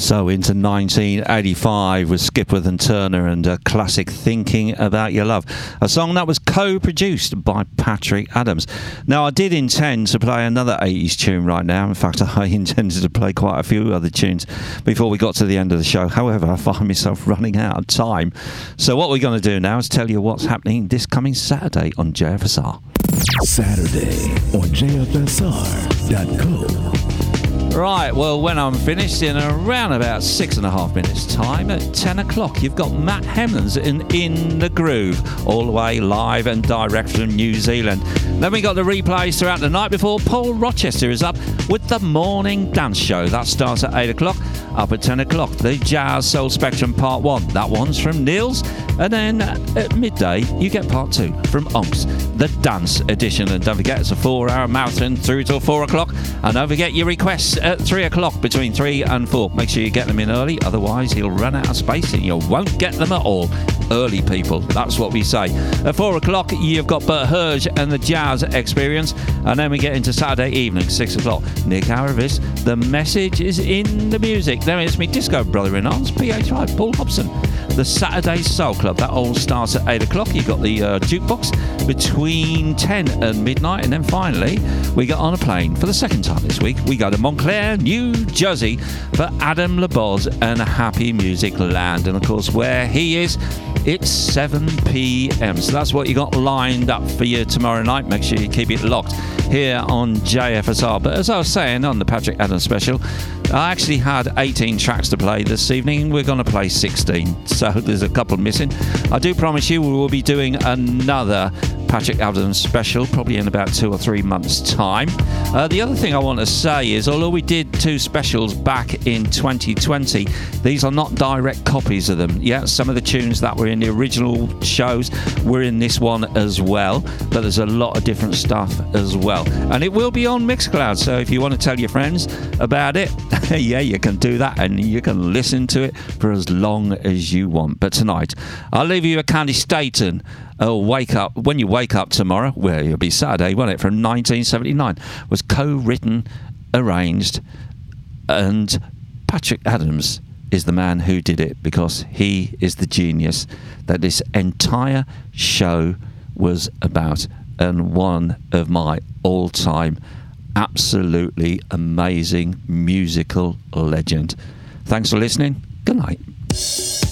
So into 1985 with Skipworth and Turner and a classic Thinking About Your Love, a song that was co-produced by Patrick Adams. Now I did intend to play another 80s tune right now. In fact, I intended to play quite a few other tunes before we got to the end of the show. However, I find myself running out of time. So what we're going to do now is tell you what's happening this coming Saturday on JFSR. Saturday on JFSR.co. Right, well, when I'm finished in around about 6.5 minutes' time at 10 o'clock, you've got Matt Hemmons in the Groove, all the way live and direct from New Zealand. Then we got the replays throughout the night before Paul Rochester is up with the Morning Dance Show. That starts at 8 o'clock, up at 10 o'clock. The Jazz Soul Spectrum Part 1, that one's from Niels. And then at midday, you get Part 2 from Onks, the Dance Edition. And don't forget, it's a 4-hour marathon through till 4 o'clock. And don't forget your requests at 3 o'clock, between 3 and 4. Make sure you get them in early, otherwise he'll run out of space and you won't get them at all. Early, people, that's what we say. At 4 o'clock, you've got Bert Herge and the Jazz Experience. And then we get into Saturday evening, 6 o'clock. Nick Aravis, The Message is in the Music. Then it's me disco brother-in-arms, PHI, Paul Hobson. The Saturday Soul Club, that all starts at 8 o'clock. You've got the jukebox between 10 and midnight. And then finally, we get on a plane for the second time this week. We go to Montclair, New Jersey for Adam LeBoz and Happy Music Land. And of course, where he is, it's 7 p.m. So that's what you got lined up for you tomorrow night. Make sure you keep it locked here on JFSR. But as I was saying on the Patrick Adams special, I actually had 18 tracks to play this evening. We're going to play 16, so there's a couple missing. I do promise you we will be doing another Patrick Adams special probably in about 2 or 3 months' time. The other thing I want to say is, although we did 2 specials back in 2020, these are not direct copies of them. Yeah, some of the tunes that were in the original shows were in this one as well, but there's a lot of different stuff as well. And it will be on Mixcloud, so if you want to tell your friends about it, yeah, you can do that and you can listen to it for as long as you want. But tonight, I'll leave you a Candy Staten. Wake Up. When you wake up tomorrow, well, it'll be Saturday, won't it? From 1979, was co-written, arranged, and Patrick Adams is the man who did it, because he is the genius that this entire show was about, and one of my all-time absolutely amazing musical legend. Thanks for listening. Good night.